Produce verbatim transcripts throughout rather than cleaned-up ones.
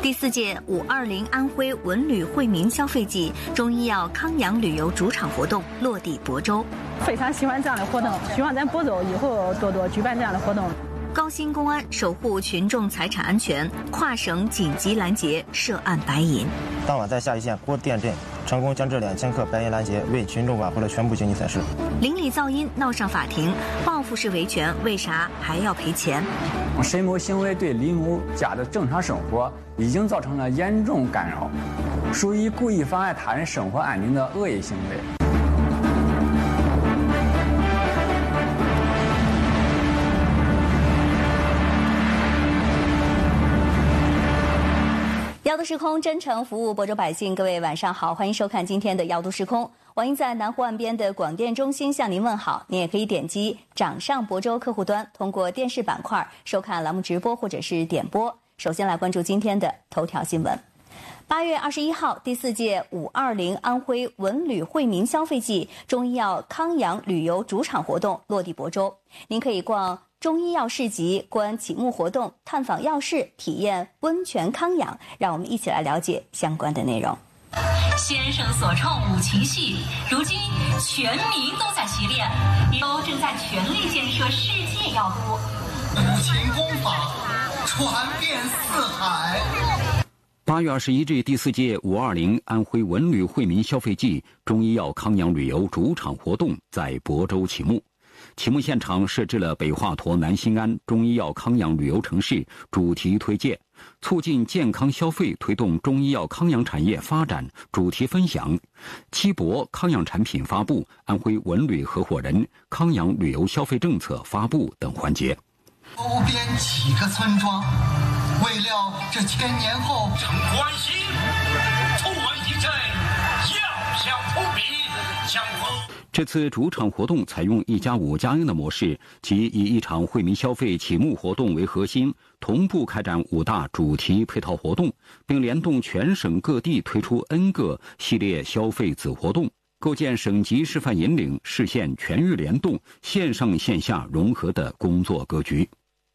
第四届五二零安徽文旅惠民消费季中医药康养旅游主场活动落地亳州。 非常喜欢这样的活动，希望咱亳州以后多多举办这样的活动。 高新公安守护群众财产安全，跨省紧急拦截涉案白银。 当晚在下邑县郭店镇成功将这两千克白银拦截，为群众挽回了全部经济损失。 邻里噪音闹上法庭，报复式维权为啥还要赔钱？ 沈某行为对李某家的正常生活已经造成了严重干扰，属于故意妨碍他人生活安宁的恶意行为。 遥读时空，真诚服务亳州百姓。各位晚上好，欢迎收看今天的遥读时空。网音在南湖岸边的广电中心向您问好。您也可以点击掌上亳州客户端，通过电视板块收看栏目直播或者是点播。首先来关注今天的头条新闻。八月二十一号，第四届五二零安徽文旅惠民消费季中医药康养旅游主场活动落地亳州。您可以逛中医药市集，观启幕活动，探访药室，体验温泉康养。让我们一起来了解相关的内容。 先生所创五禽戏，如今全民都在习练，都正在全力建设世界药都。 五禽功法传遍四海。 八月二十一日，第四届五二零安徽文旅惠民消费季中医药康养旅游主场活动在亳州启幕。启幕现场设置了北华佗南新安中医药康养旅游城市主题推介、促进健康消费、推动中医药康养产业发展主题分享、七博康养产品发布、安徽文旅合伙人康养旅游消费政策发布等环节。 周边几个村庄，未料这千年后正关心突围一阵，要想扑鼻，相逢。 这次主场活动采用一加五加 N 的模式，即以一场惠民消费启幕活动为核心，同步开展五大主题配套活动，并联动全省各地推出 N 个系列消费子活动，构建省级示范引领、市县全域联动、线上线下融合的工作格局。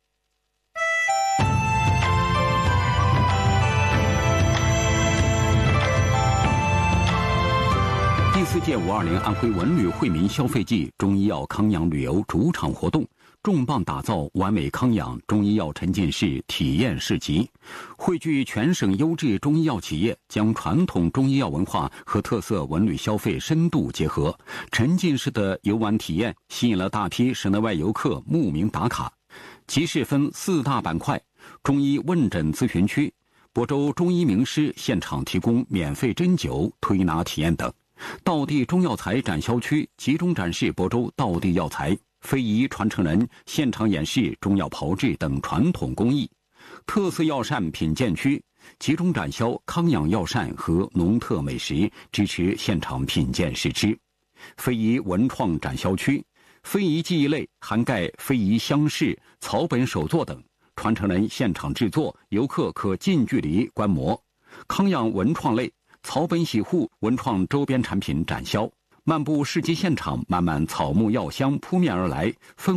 第四届五二零安徽文旅惠民消费季中医药康养旅游主场活动，重磅打造完美康养中医药沉浸式体验市集，汇聚全省优质中医药企业，将传统中医药文化和特色文旅消费深度结合，沉浸式的游玩体验吸引了大批省内外游客慕名打卡。集市分四大板块：中医问诊咨询区、亳州中医名师现场提供免费针灸、推拿体验等；道地中药材展销区集中展示亳州道地药材，非遗传承人现场演示中药炮制等传统工艺；特色药膳品鉴区集中展销康养药膳和农特美食，支持现场品鉴试吃；非遗文创展销区非遗技艺类涵盖非遗乡试、草本手作等，传承人现场制作，游客可近距离观摩；康养文创类草本洗护、文创周边产品展销。漫步市集现场，漫漫草木药香扑面而来，氛